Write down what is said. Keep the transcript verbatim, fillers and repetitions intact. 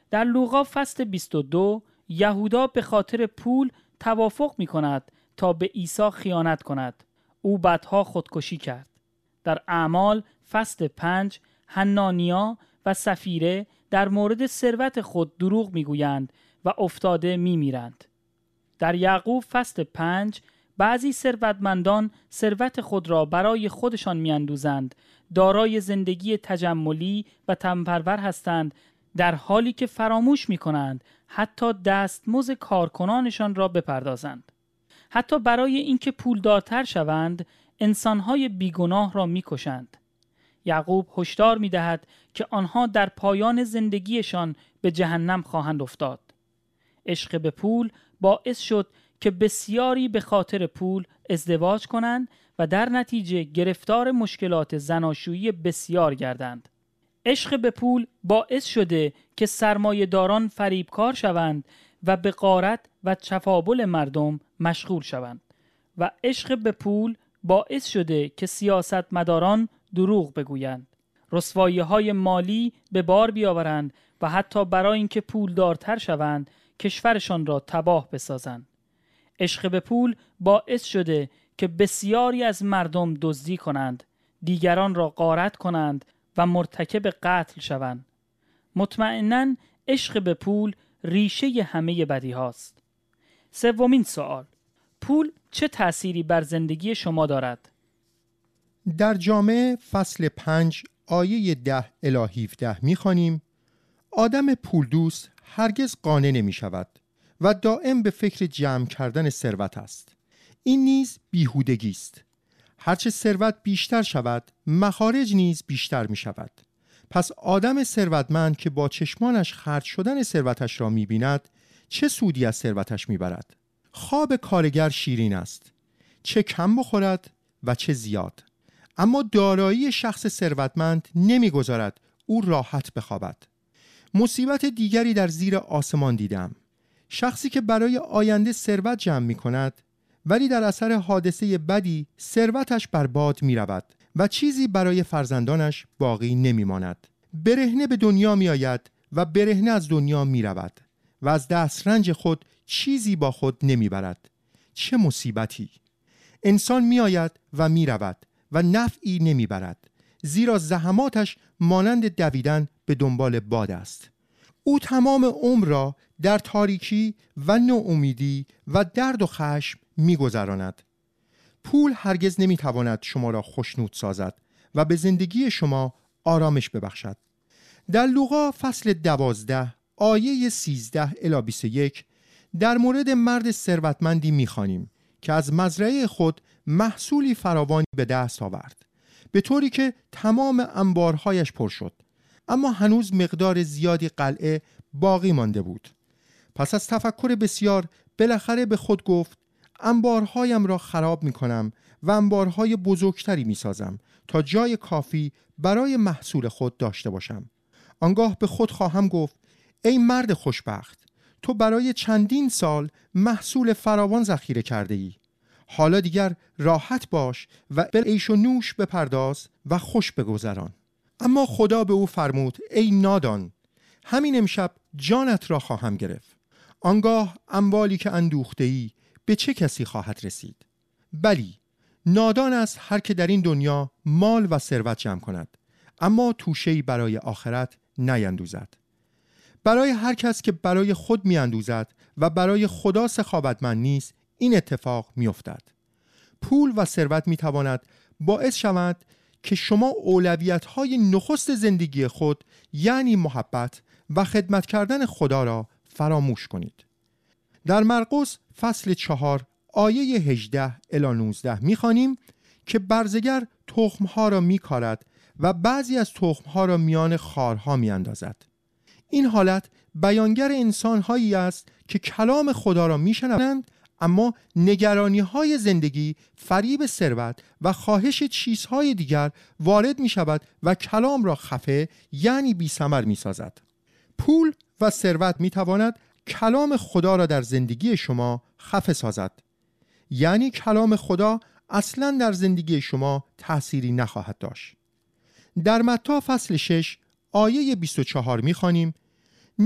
در لوقا فصل بیست و دو یهودا به خاطر پول توافق می کند تا به عیسی خیانت کند. او بعدها خودکشی کرد. در اعمال فصل پنج حنانیا و سفیره در مورد ثروت خود دروغ می گویند و افتاده می میرند. در یعقوب فصل پنج بعضی ثروتمندان ثروت خود را برای خودشان می اندوزند، دارای زندگی تجملی و تنپرور هستند، در حالی که فراموش می کنند حتی دستمزد کارکنانشان را بپردازند. حتی برای اینکه پولدارتر شوند، انسانهای بیگناه را می کشند. یعقوب هشدار می دهد که آنها در پایان زندگیشان به جهنم خواهند افتاد. عشق به پول باعث شد که بسیاری به خاطر پول ازدواج کنند و در نتیجه گرفتار مشکلات زناشویی بسیار گردند. عشق به پول باعث شده که سرمایه‌داران فریبکار شوند و به غارت و چفابل مردم مشغول شوند و عشق به پول باعث شده که سیاستمداران دروغ بگویند، رسوایی‌های مالی به بار بیاورند و حتی برای اینکه پولدارتر شوند کشورشان را تباه بسازند. عشق به پول باعث شده که بسیاری از مردم دزدی کنند، دیگران را غارت کنند و مرتکب قتل شوند. مطمئناً عشق به پول ریشه همه بدی هاست. سومین سوال: پول چه تأثیری بر زندگی شما دارد؟ در جامعه فصل پنج آیه ده الی هفده می‌خوانیم: آدم پول دوست هرگز قانع نمی شود و دائم به فکر جمع کردن ثروت است. این نیز بیهودگی است. هرچه ثروت بیشتر شود، مخارج نیز بیشتر می شود. پس آدم ثروتمند که با چشمانش خرج شدن ثروتش را می بیند، چه سودی از ثروتش می برد؟ خواب کارگر شیرین است، چه کم بخورد و چه زیاد. اما دارایی شخص ثروتمند نمی گذارد او راحت بخوابد. مصیبت دیگری در زیر آسمان دیدم. شخصی که برای آینده ثروت جمع می کند، ولی در اثر حادثه بدی ثروتش برباد می رود و چیزی برای فرزندانش باقی نمی ماند. برهنه به دنیا می آید و برهنه از دنیا می رود و از دسترنج خود چیزی با خود نمی برد. چه مصیبتی! انسان می آید و می رود و نفعی نمی برد، زیرا زحماتش مانند دویدن به دنبال باد است. او تمام عمر را در تاریکی و ناامیدی و درد و خشم می گذراند. پول هرگز نمی تواند شما را خوشنود سازد و به زندگی شما آرامش ببخشد. در لوقا فصل دوازده آیه سیزده الی بیست و یک در مورد مرد ثروتمندی می خوانیم که از مزرعه خود محصولی فراوانی به دست آورد، به طوری که تمام انبارهایش پر شد، اما هنوز مقدار زیادی قلعه باقی مانده بود. پس از تفکر بسیار بالاخره به خود گفت: انبارهایم را خراب می کنم و انبارهای بزرگتری می سازم تا جای کافی برای محصول خود داشته باشم. آنگاه به خود خواهم گفت: ای مرد خوشبخت، تو برای چندین سال محصول فراوان ذخیره کرده ای. حالا دیگر راحت باش و به عیش و نوش بپرداز و خوش بگذران. اما خدا به او فرمود: ای نادان، همین امشب جانت را خواهم گرفت. آنگاه اموالی که اندوخته ای به چه کسی خواهد رسید؟ بلی، نادان است هر که در این دنیا مال و ثروت جمع کند، اما توشه‌ای برای آخرت نیندوزد. برای هر کس که برای خود میاندوزد و برای خدا سخاوتمند نیست، این اتفاق میافتد. پول و ثروت میتواند باعث شود که شما اولویت‌های نخست زندگی خود، یعنی محبت و خدمت کردن خدا را فراموش کنید. در مرقس فصل چهار آیه هجده الی نوزده می‌خوانیم که برزگر تخم‌ها را می‌کارد و بعضی از تخم‌ها را میان خارها می‌اندازد. این حالت بیانگر انسان‌هایی است که کلام خدا را می‌شنوند، اما نگرانی‌های زندگی، فریب ثروت و خواهش چیزهای دیگر وارد می‌شود و کلام را خفه، یعنی بی‌ثمر می‌سازد. پول و ثروت می‌تواند کلام خدا را در زندگی شما خفه سازد، یعنی کلام خدا اصلاً در زندگی شما تأثیری نخواهد داشت. در متی فصل شش آیه بیست و چهار می‌خوانیم